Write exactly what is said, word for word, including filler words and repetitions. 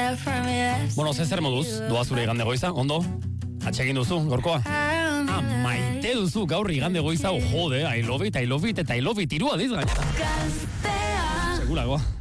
Bueno, zezer moduz, doa zure igande goiza, ondo? Atsegin duzu, gorkoa? Ah, maite duzu gaur igande goiza, oh, jode, I love it, I love it, eta I love it, irua diz gaina. Segurago.